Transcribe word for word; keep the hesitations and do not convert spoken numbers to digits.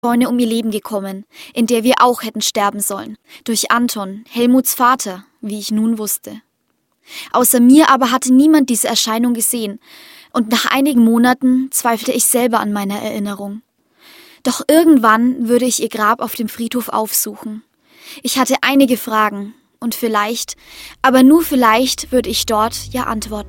Zäune um ihr Leben gekommen, in der wir auch hätten sterben sollen. Durch Anton, Helmuts Vater, wie ich nun wusste. Außer mir aber hatte niemand diese Erscheinung gesehen, und nach einigen Monaten zweifelte ich selber an meiner Erinnerung. Doch irgendwann würde ich ihr Grab auf dem Friedhof aufsuchen. Ich hatte einige Fragen, und vielleicht, aber nur vielleicht, würde ich dort ja Antworten